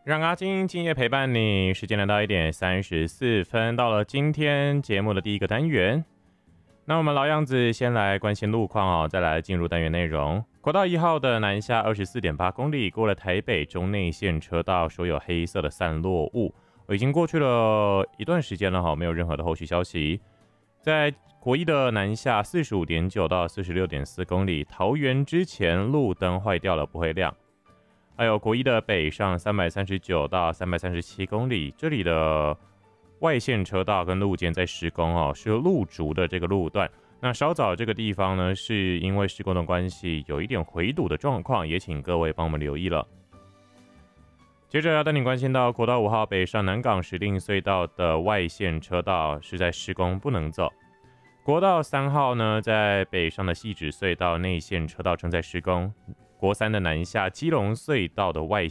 让阿金今夜陪伴你，时间来到1:34，到了今天节目的第一个单元。那我们老样子，先来关心路况再来进入单元内容。国道1号的南下24.8公里，过了台北中内线车道，所有黑色的散落物，已经过去了一段时间了没有任何的后续消息。在国一的南下45.9到46.4公里，桃园之前路灯坏掉了，不会亮。还有国一的北上339到337公里，这里的外线车道跟路肩在施工是路竹的这个路段。那稍早这个地方呢，是因为施工的关系，有一点回堵的状况，也请各位帮我们留意了。接着要带你关心到国道5号北上南港石碇隧道的外线车道是在施工，不能走。国道3号呢，在北上的汐止隧道内线车道正在施工。国3的南下基隆隧道的外